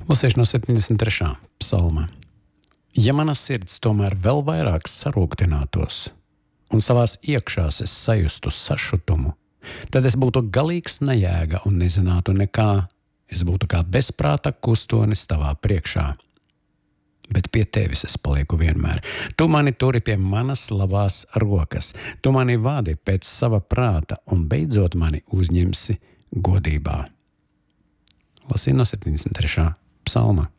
Lasīšu no 73. psalma. Ja mana sirds tomēr vēl vairāk sarūktinātos un savās iekšās es sajustu sašutumu, tad es būtu galīgs nejēga un nezinātu nekā. Es būtu kā bezprāta kustonis tavā priekšā. Bet pie tevis es palieku vienmēr. Tu mani turi pie manas labās rokas. Tu mani vadi pēc sava prāta un beidzot mani uzņemsi godībā. Lasīju no 73. psalma.